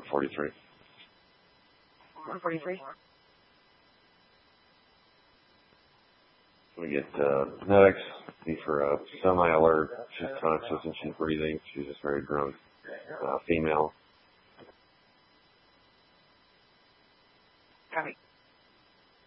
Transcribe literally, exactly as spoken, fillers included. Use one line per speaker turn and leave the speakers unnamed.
forty-three.
one forty-three.
We get uh, next, need for a semi-alert. She's conscious and she's breathing. She's just very drunk. Uh, female.
Copy.